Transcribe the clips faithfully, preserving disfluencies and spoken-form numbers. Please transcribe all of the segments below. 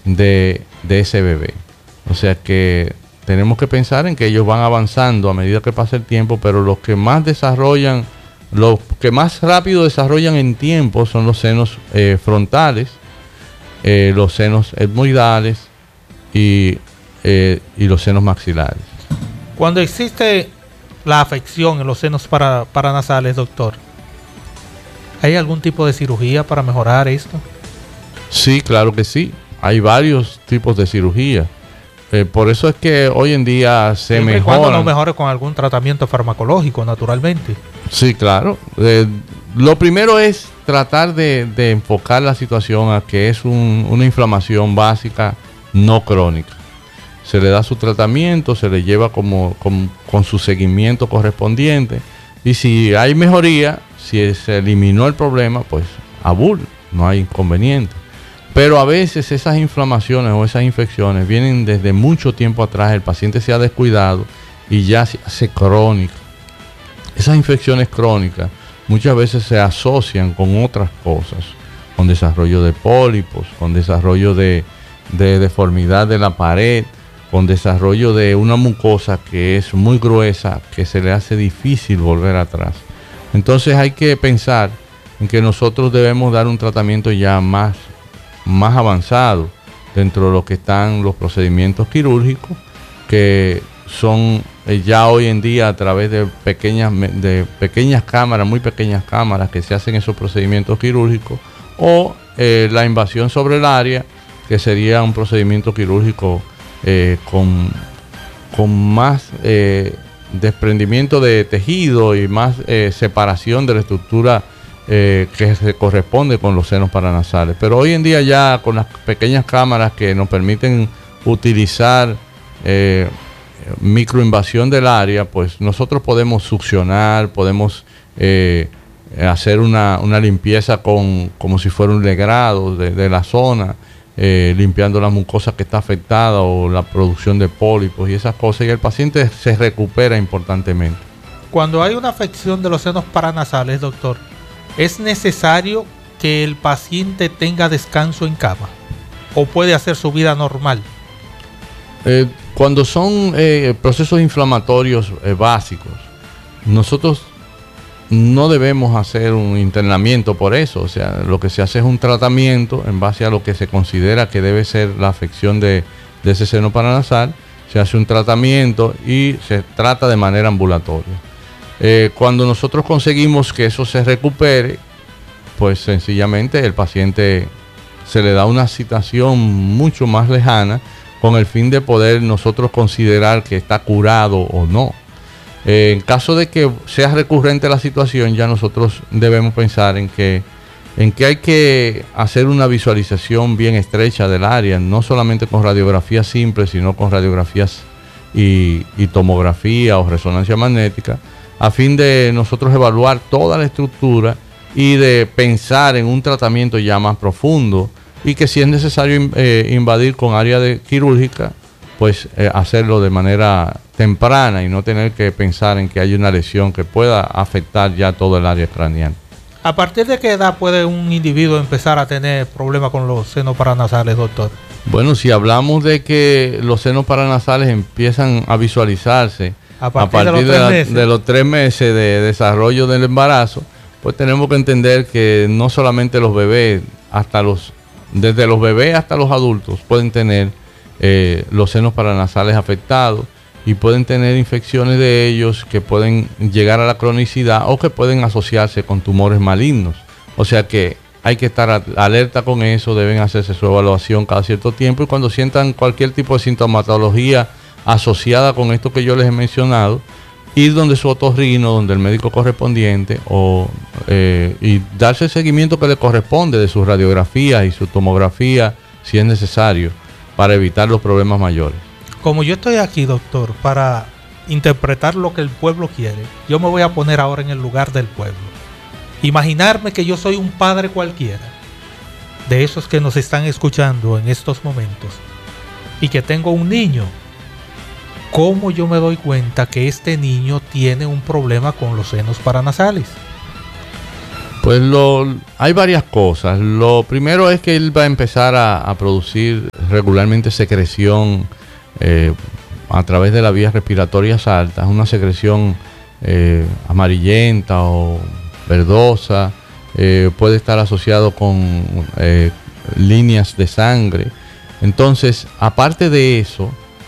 de, de ese bebé. O sea que tenemos que pensar en que ellos van avanzando a medida que pasa el tiempo, pero los que más desarrollan, los que más rápido desarrollan en tiempo son los senos eh, frontales, eh, los senos etmoidales y, eh, y los senos maxilares. Cuando existe la afección en los senos para, paranasales, doctor, ¿hay algún tipo de cirugía para mejorar esto? Sí, claro que sí. Hay varios tipos de cirugía. Eh, por eso es que hoy en día se Siempre mejora. Cuando no mejore con algún tratamiento farmacológico, naturalmente. Sí, claro. Eh, lo primero es tratar de, de enfocar la situación a que es un, una inflamación básica no crónica. Se le da su tratamiento, se le lleva como, con, con su seguimiento correspondiente. Y si hay mejoría, si se eliminó el problema, pues abur, no hay inconveniente. Pero a veces esas inflamaciones o esas infecciones vienen desde mucho tiempo atrás, el paciente se ha descuidado y ya se hace crónica. Esas infecciones crónicas muchas veces se asocian con otras cosas, con desarrollo de pólipos, con desarrollo de, de deformidad de la pared, con desarrollo de una mucosa que es muy gruesa, que se le hace difícil volver atrás. Entonces hay que pensar en que nosotros debemos dar un tratamiento ya más más avanzado dentro de lo que están los procedimientos quirúrgicos, que son eh, ya hoy en día a través de pequeñas de pequeñas cámaras, muy pequeñas cámaras que se hacen esos procedimientos quirúrgicos, o eh, la invasión sobre el área, que sería un procedimiento quirúrgico eh, con, con más eh, desprendimiento de tejido y más eh, separación de la estructura Eh, que se corresponde con los senos paranasales. Pero hoy en día ya con las pequeñas cámaras que nos permiten utilizar eh, microinvasión del área, pues nosotros podemos succionar, podemos eh, hacer una, una limpieza con como si fuera un legrado de, de la zona, eh, limpiando la mucosa que está afectada o la producción de pólipos y esas cosas, y el paciente se recupera importantemente. Cuando hay una afección de los senos paranasales, doctor, ¿es necesario que el paciente tenga descanso en cama o puede hacer su vida normal? Eh, cuando son eh, procesos inflamatorios eh, básicos, nosotros no debemos hacer un internamiento por eso. O sea, lo que se hace es un tratamiento en base a lo que se considera que debe ser la afección de, de ese seno paranasal. Se hace un tratamiento y se trata de manera ambulatoria. Eh, cuando nosotros conseguimos que eso se recupere, pues sencillamente el paciente se le da una citación mucho más lejana con el fin de poder nosotros considerar que está curado o no. Eh, en caso de que sea recurrente la situación, ya nosotros debemos pensar en que, en que hay que hacer una visualización bien estrecha del área, no solamente con radiografías simples, sino con radiografías y, y tomografía o resonancia magnética, a fin de nosotros evaluar toda la estructura y de pensar en un tratamiento ya más profundo, y que si es necesario eh, invadir con área de quirúrgica, pues eh, hacerlo de manera temprana y no tener que pensar en que hay una lesión que pueda afectar ya todo el área craneal. ¿A partir de qué edad puede un individuo empezar a tener problemas con los senos paranasales, doctor? Bueno, si hablamos de que los senos paranasales empiezan a visualizarse a partir, a partir de, los de, la, de los tres meses de desarrollo del embarazo, pues tenemos que entender que no solamente los bebés, hasta los, desde los bebés hasta los adultos pueden tener eh, los senos paranasales afectados y pueden tener infecciones de ellos que pueden llegar a la cronicidad o que pueden asociarse con tumores malignos. O sea que hay que estar alerta con eso, deben hacerse su evaluación cada cierto tiempo, y cuando sientan cualquier tipo de sintomatología asociada con esto que yo les he mencionado, ir donde su otorrino, donde el médico correspondiente, o eh, y darse el seguimiento que le corresponde de sus radiografías y su tomografía, si es necesario, para evitar los problemas mayores. Como yo estoy aquí, doctor, para interpretar lo que el pueblo quiere, yo me voy a poner ahora en el lugar del pueblo. Imaginarme que yo soy un padre cualquiera, de esos que nos están escuchando en estos momentos, y que tengo un niño. ¿Cómo yo me doy cuenta que este niño tiene un problema con los senos paranasales? Pues lo, hay varias cosas. Lo primero es que él va a empezar a, a producir regularmente secreción eh, a través de las vías respiratorias altas, una secreción eh, amarillenta o verdosa, eh, puede estar asociado con eh, líneas de sangre. Entonces, aparte de eso,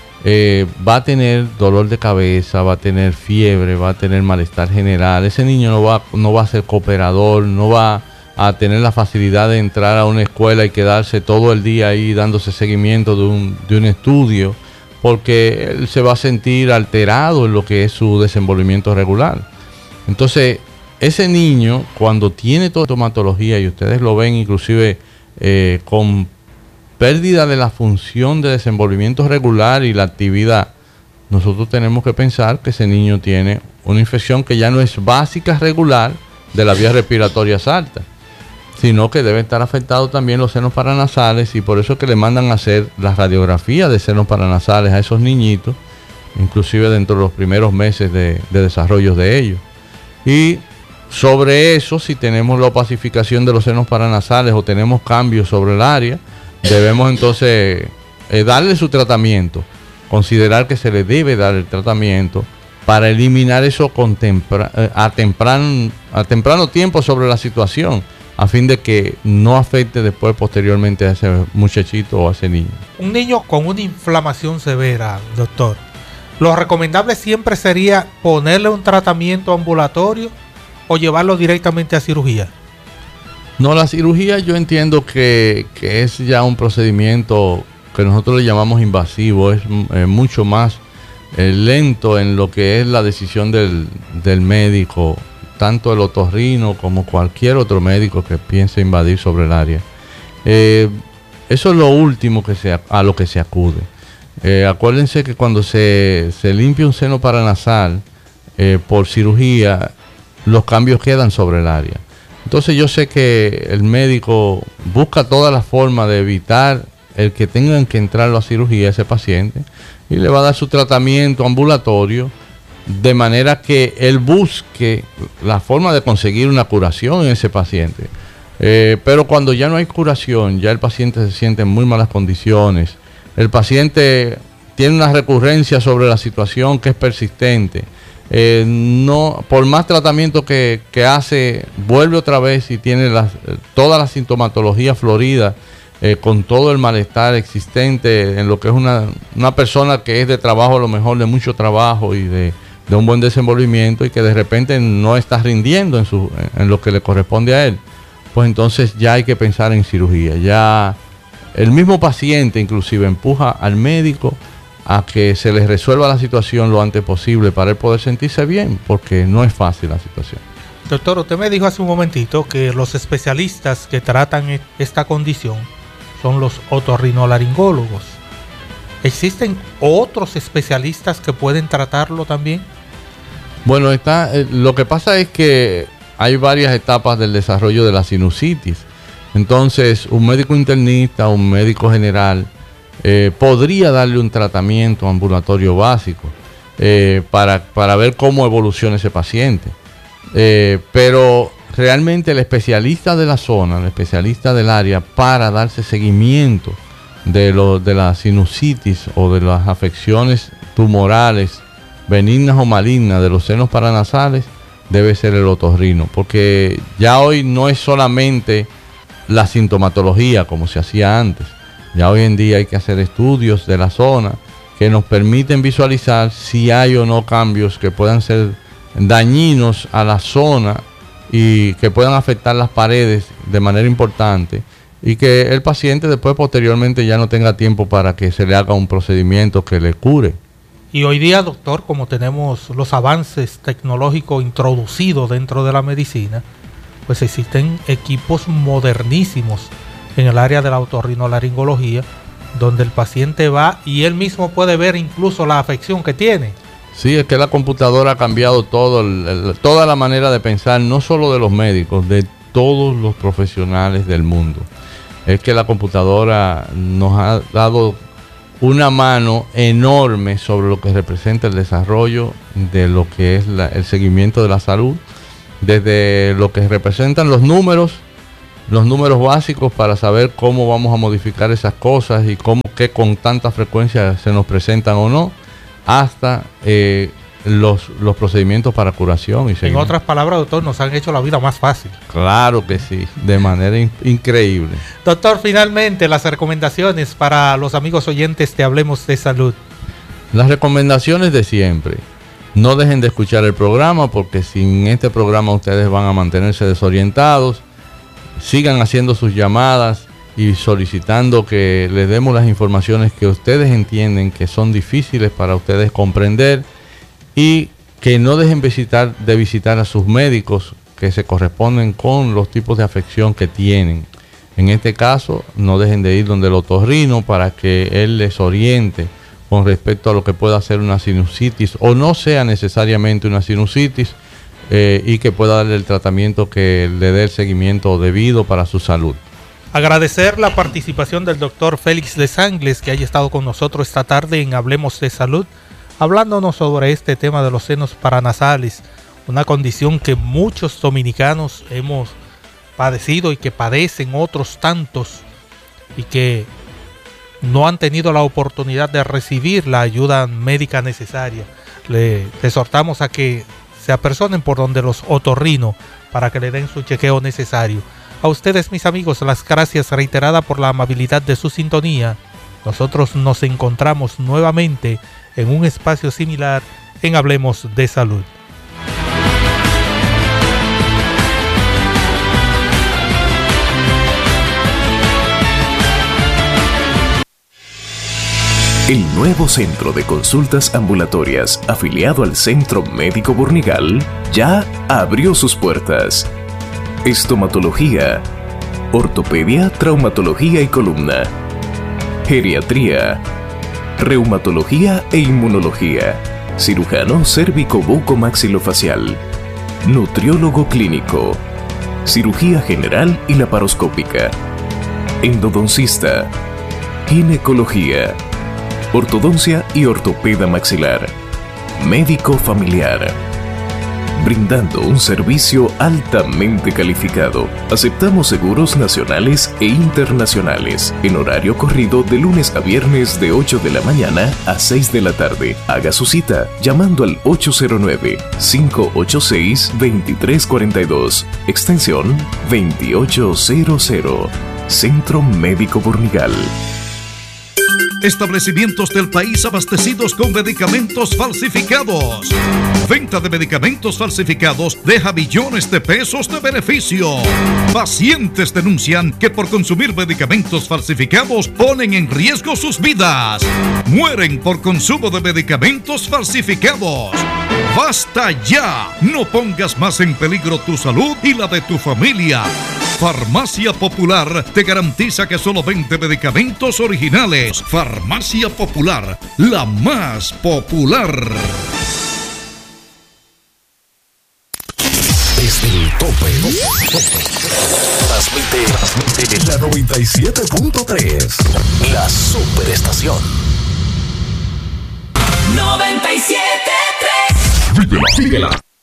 eh, va a tener dolor de cabeza, va a tener fiebre, va a tener malestar general. Ese niño no va, no va a ser cooperador, no va a tener la facilidad de entrar a una escuela y quedarse todo el día ahí dándose seguimiento de un, de un estudio, porque él se va a sentir alterado en lo que es su desenvolvimiento regular. Entonces, ese niño, cuando tiene toda sintomatología, y ustedes lo ven inclusive eh, con pérdida de la función de desenvolvimiento regular y la actividad, nosotros tenemos que pensar que ese niño tiene una infección que ya no es básica regular de las vías respiratorias altas, sino que debe estar afectado también los senos paranasales, y por eso es que le mandan a hacer la radiografía de senos paranasales a esos niñitos, inclusive dentro de los primeros meses de, de desarrollo de ellos. Y sobre eso, si tenemos la opacificación de los senos paranasales o tenemos cambios sobre el área, debemos entonces eh, darle su tratamiento, considerar que se le debe dar el tratamiento para eliminar eso con tempra eh, a, tempran a temprano tiempo sobre la situación, a fin de que no afecte después posteriormente a ese muchachito o a ese niño. Un niño con una inflamación severa, doctor, lo recomendable siempre sería ponerle un tratamiento ambulatorio o llevarlo directamente a cirugía. No, la cirugía yo entiendo que, que es ya un procedimiento que nosotros le llamamos invasivo, es eh, mucho más eh, lento en lo que es la decisión del, del médico, tanto el otorrino como cualquier otro médico que piense invadir sobre el área. Eh, eso es lo último que se, a lo que se acude. Eh, acuérdense que cuando se, se limpia un seno paranasal eh, por cirugía, los cambios quedan sobre el área. Entonces yo sé que el médico busca todas las formas de evitar el que tengan que entrar a la cirugía a ese paciente, y le va a dar su tratamiento ambulatorio, de manera que él busque la forma de conseguir una curación en ese paciente. Eh, pero cuando ya no hay curación, ya el paciente se siente en muy malas condiciones, el paciente tiene una recurrencia sobre la situación que es persistente, eh, no, por más tratamiento que, que hace, vuelve otra vez y tiene las, toda la sintomatología florida, eh, con todo el malestar existente en lo que es una, una persona que es de trabajo, a lo mejor de mucho trabajo y de, de un buen desenvolvimiento, y que de repente no está rindiendo en, su, en lo que le corresponde a él, pues entonces ya hay que pensar en cirugía. Ya el mismo paciente inclusive empuja al médico a que se les resuelva la situación lo antes posible para él poder sentirse bien, porque no es fácil la situación. Doctor, usted me dijo hace un momentito que los especialistas que tratan esta condición son los otorrinolaringólogos. ¿Existen otros especialistas que pueden tratarlo también? Bueno, está, eh, lo que pasa es que hay varias etapas del desarrollo de la sinusitis. Entonces, un médico internista, un médico general, eh, podría darle un tratamiento ambulatorio básico eh, para, para ver cómo evoluciona ese paciente. Eh, pero realmente el especialista de la zona, el especialista del área, para darse seguimiento de, lo, de la sinusitis o de las afecciones tumorales, benignas o malignas de los senos paranasales, debe ser el otorrino, porque ya hoy no es solamente la sintomatología como se hacía antes. Ya hoy en día hay que hacer estudios de la zona que nos permiten visualizar si hay o no cambios que puedan ser dañinos a la zona y que puedan afectar las paredes de manera importante, y que el paciente después posteriormente ya no tenga tiempo para que se le haga un procedimiento que le cure. Y hoy día, doctor, como tenemos los avances tecnológicos introducidos dentro de la medicina, pues existen equipos modernísimos en el área de la otorrinolaringología, donde el paciente va y él mismo puede ver incluso la afección que tiene. Sí, es que la computadora ha cambiado todo, el, el, toda la manera de pensar, no solo de los médicos, de todos los profesionales del mundo. Es que la computadora nos ha dado una mano enorme sobre lo que representa el desarrollo de lo que es la, el seguimiento de la salud, desde lo que representan los números los números básicos para saber cómo vamos a modificar esas cosas y cómo que con tanta frecuencia se nos presentan o no, hasta eh, los, los procedimientos para curación. Y en otras palabras, doctor, nos han hecho la vida más fácil. Claro que sí, de manera in- increíble. Doctor, finalmente las recomendaciones para los amigos oyentes de Hablemos de Salud. Las recomendaciones de siempre. No dejen de escuchar el programa, porque sin este programa ustedes van a mantenerse desorientados. Sigan haciendo sus llamadas y solicitando que les demos las informaciones que ustedes entienden que son difíciles para ustedes comprender, y que no dejen visitar, de visitar a sus médicos que se corresponden con los tipos de afección que tienen. En este caso, no dejen de ir donde el otorrino para que él les oriente con respecto a lo que pueda ser una sinusitis o no sea necesariamente una sinusitis, eh, y que pueda darle el tratamiento que le dé el seguimiento debido para su salud. Agradecer la participación del doctor Félix Les Angles, que haya estado con nosotros esta tarde en Hablemos de Salud, hablándonos sobre este tema de los senos paranasales, una condición que muchos dominicanos hemos padecido y que padecen otros tantos, y que no han tenido la oportunidad de recibir la ayuda médica necesaria. Le exhortamos a que se apersonen por donde los otorrinos para que le den su chequeo necesario. A ustedes, mis amigos, las gracias reiteradas por la amabilidad de su sintonía. Nosotros nos encontramos nuevamente en un espacio similar en Hablemos de Salud. El nuevo centro de consultas ambulatorias afiliado al Centro Médico Burnigal ya abrió sus puertas. Estomatología, ortopedia, traumatología y columna, geriatría, reumatología e inmunología, cirujano cérvico-buco-maxilofacial, nutriólogo clínico, cirugía general y laparoscópica, endodoncista, ginecología, ortodoncia y ortopeda maxilar, médico familiar, brindando un servicio altamente calificado. Aceptamos seguros nacionales e internacionales, en horario corrido de lunes a viernes de ocho de la mañana a seis de la tarde. Haga su cita llamando al ocho cero nueve, cinco ocho seis, dos tres cuatro dos, extensión veintiocho cero cero. Centro Médico Burnigal. Establecimientos del país abastecidos con medicamentos falsificados. Venta de medicamentos falsificados deja millones de pesos de beneficio. Pacientes denuncian que por consumir medicamentos falsificados ponen en riesgo sus vidas. Mueren por consumo de medicamentos falsificados. ¡Basta ya! No pongas más en peligro tu salud y la de tu familia. Farmacia Popular te garantiza que solo vende medicamentos originales. Farmacia Popular, la más popular. Desde el tope, tope, tope. Transmite, transmite la noventa y siete punto tres, la superestación. noventa y siete punto tres. Síguela, síguela.